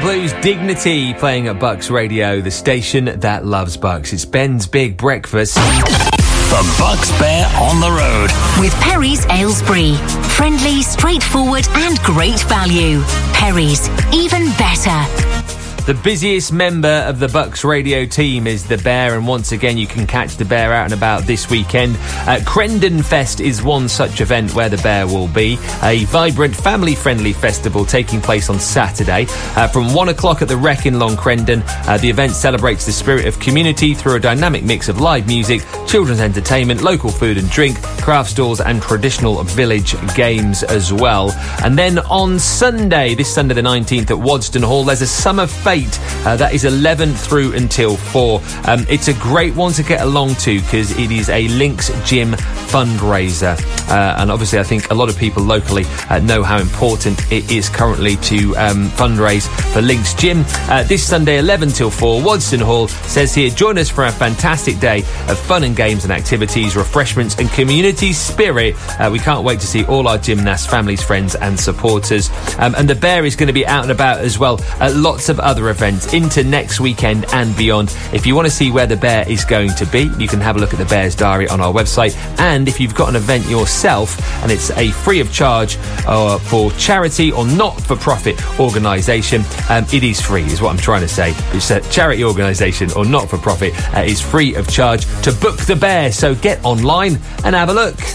Blues, Dignity, playing at Bucks Radio, the station that loves Bucks. It's Ben's Big Breakfast. The Bucks Bear on the road. With Perry's Aylesbury. Friendly, straightforward and great value. Perry's, even better. The busiest member of the Bucks Radio team is the Bear, and once again you can catch the Bear out and about this weekend. Crendon Fest is one such event where the Bear will be. A vibrant, family-friendly festival taking place on Saturday. From 1 o'clock at the Wreck in Long Crendon, the event celebrates the spirit of community through a dynamic mix of live music, children's entertainment, local food and drink, craft stalls and traditional village games as well. And then on Sunday, this Sunday the 19th at Wadston Hall, there's a summer fete. That is 11 through until 4. It's a great one to get along to because it is a Links Gym fundraiser. And obviously I think a lot of people locally know how important it is currently to fundraise for Links Gym. This Sunday 11 till 4, Wadston Hall says here, join us for a fantastic day of fun and games and activities, refreshments and community spirit. We can't wait to see all our gymnasts, families, friends and supporters. And the Bear is going to be out and about as well at lots of other events into next weekend and beyond. If you want to see where the Bear is going to be, you can have a look at the Bear's diary on our website. And if you've got an event yourself and it's a free of charge for charity or not-for-profit organisation, it is free is what I'm trying to say. It's a charity organisation or not-for-profit is free of charge to book the Bear. So get online and have a look.